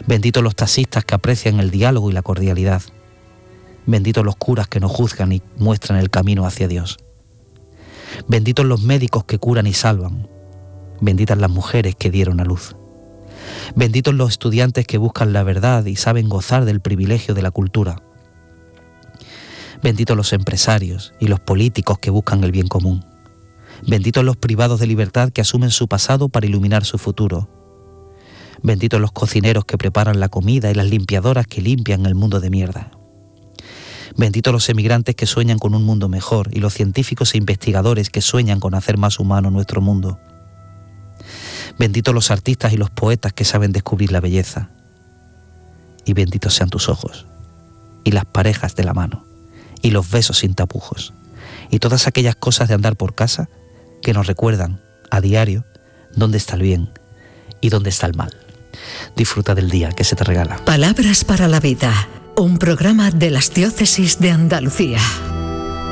Benditos los taxistas que aprecian el diálogo y la cordialidad. Benditos los curas que no juzgan y muestran el camino hacia Dios. Benditos los médicos que curan y salvan. Benditas las mujeres que dieron a luz. Benditos los estudiantes que buscan la verdad y saben gozar del privilegio de la cultura. Benditos los empresarios y los políticos que buscan el bien común. Benditos los privados de libertad que asumen su pasado para iluminar su futuro. Benditos los cocineros que preparan la comida y las limpiadoras que limpian el mundo de mierda. Benditos los emigrantes que sueñan con un mundo mejor y los científicos e investigadores que sueñan con hacer más humano nuestro mundo. Benditos los artistas y los poetas que saben descubrir la belleza. Y benditos sean tus ojos, y las parejas de la mano, y los besos sin tapujos, y todas aquellas cosas de andar por casa que nos recuerdan a diario dónde está el bien y dónde está el mal. Disfruta del día que se te regala. Palabras para la vida, un programa de las Diócesis de Andalucía.